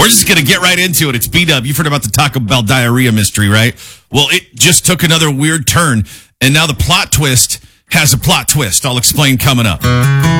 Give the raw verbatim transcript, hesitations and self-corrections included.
We're just going to get right into it. It's B-Dub. You've heard about the Taco Bell diarrhea mystery, right? Well, it just took another weird turn, and now the plot twist has a plot twist. I'll explain coming up.